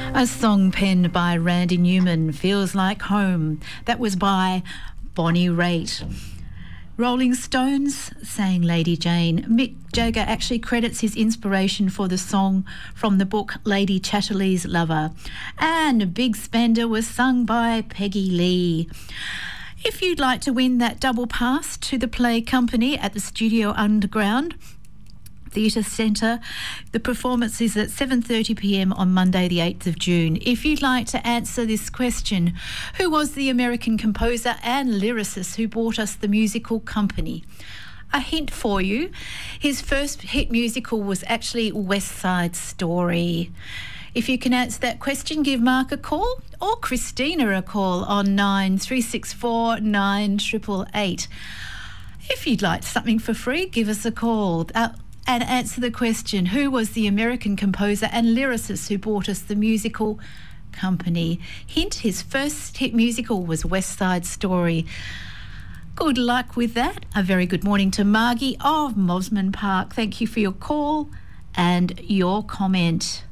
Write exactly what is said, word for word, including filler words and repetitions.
A song penned by Randy Newman, Feels Like Home. That was by Bonnie Raitt. Rolling Stones sang Lady Jane. Mick Jagger actually credits his inspiration for the song from the book Lady Chatterley's Lover. And Big Spender was sung by Peggy Lee. If you'd like to win that double pass to the play company at the Studio Underground Theatre Centre, the performance is at seven thirty p m on Monday the eighth of June. If you'd like to answer this question, who was the American composer and lyricist who brought us the musical Company? A hint for you, his first hit musical was actually West Side Story. If you can answer that question, give Mark a call or Christina a call on nine three six four nine eight eight eight. If you'd like something for free, give us a call. Uh, And answer the question, who was the American composer and lyricist who brought us the musical Company? Hint, his first hit musical was West Side Story. Good luck with that. A very good morning to Margie of Mosman Park. Thank you for your call and your comment.